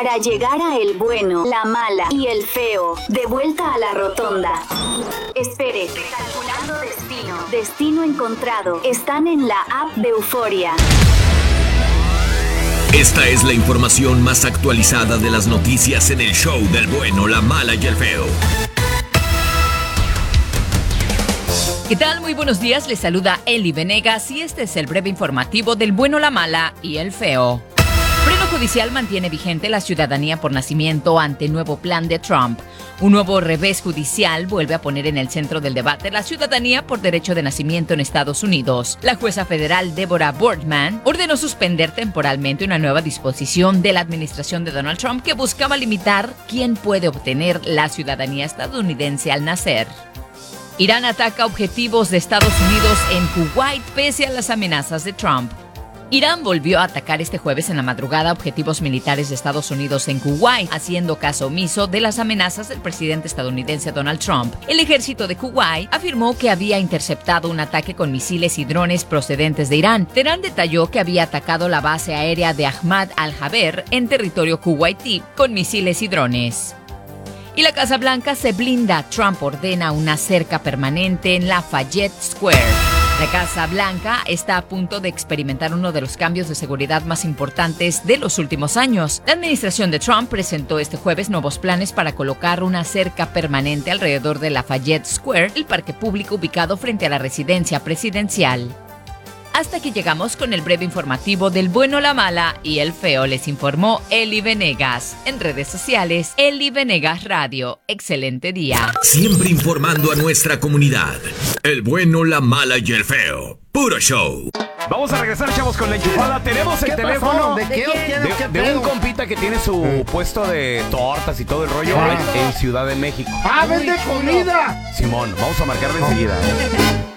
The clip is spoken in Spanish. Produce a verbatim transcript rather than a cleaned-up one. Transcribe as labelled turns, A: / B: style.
A: para llegar a el bueno, la mala y el feo. De vuelta a la rotonda. Espere, calculando destino. Destino encontrado. Están en la app de Euforia.
B: Esta es la información más actualizada de las noticias en el show del bueno, la mala y el feo.
C: ¿Qué tal? Muy buenos días, les saluda Eli Venegas y este es el breve informativo del bueno, la mala y el feo. Pleno judicial mantiene vigente la ciudadanía por nacimiento ante nuevo plan de Trump. Un nuevo revés judicial vuelve a poner en el centro del debate la ciudadanía por derecho de nacimiento en Estados Unidos. La jueza federal Deborah Boardman ordenó suspender temporalmente una nueva disposición de la administración de Donald Trump que buscaba limitar quién puede obtener la ciudadanía estadounidense al nacer. Irán ataca objetivos de Estados Unidos en Kuwait pese a las amenazas de Trump. Irán volvió a atacar este jueves en la madrugada objetivos militares de Estados Unidos en Kuwait, haciendo caso omiso de las amenazas del presidente estadounidense Donald Trump. El ejército de Kuwait afirmó que había interceptado un ataque con misiles y drones procedentes de Irán. Teherán detalló que había atacado la base aérea de Ahmad al-Jaber en territorio kuwaití con misiles y drones. Y la Casa Blanca se blinda. Trump ordena una cerca permanente en Lafayette Square. La Casa Blanca está a punto de experimentar uno de los cambios de seguridad más importantes de los últimos años. La administración de Trump presentó este jueves nuevos planes para colocar una cerca permanente alrededor de Lafayette Square, el parque público ubicado frente a la residencia presidencial. Hasta aquí llegamos con el breve informativo del bueno, la mala y el feo. Les informó Eli Venegas. En redes sociales, Eli Venegas Radio. Excelente día.
B: Siempre informando a nuestra comunidad. El bueno, la mala y el feo. Puro show.
D: Vamos a regresar, chavos, con la enchufada. Tenemos el
E: ¿Qué
D: teléfono
E: pasó? ¿De qué os tienes? ¿Qué
D: de, de un
E: pedo?
D: compita que tiene su puesto de tortas y todo el rollo
E: Ah.
D: en, en Ciudad de México.
E: ¡Ah, vende comida!
D: Simón, vamos a marcarle enseguida.